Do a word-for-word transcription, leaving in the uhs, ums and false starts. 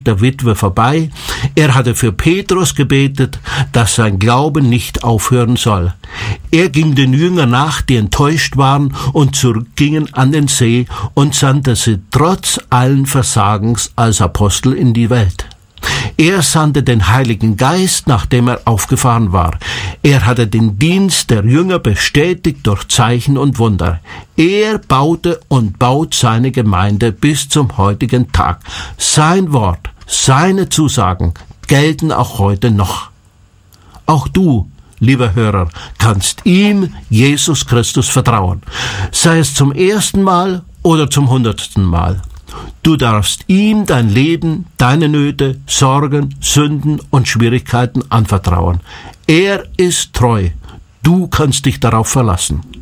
der Witwe vorbei. Er hatte für Petrus gebetet, dass sein Glauben nicht aufhören soll. Er ging den Jüngern nach, die enttäuscht waren und zurückgingen an den See und sandte sie trotz allen Versagens als Apostel in die Welt. Er sandte den Heiligen Geist, nachdem er aufgefahren war. Er hatte den Dienst der Jünger bestätigt durch Zeichen und Wunder. Er baute und baut seine Gemeinde bis zum heutigen Tag. Sein Wort, seine Zusagen gelten auch heute noch. Auch du, lieber Hörer, kannst ihm, Jesus Christus, vertrauen. Sei es zum ersten Mal oder zum hundertsten Mal. Du darfst ihm dein Leben, deine Nöte, Sorgen, Sünden und Schwierigkeiten anvertrauen. Er ist treu. Du kannst dich darauf verlassen.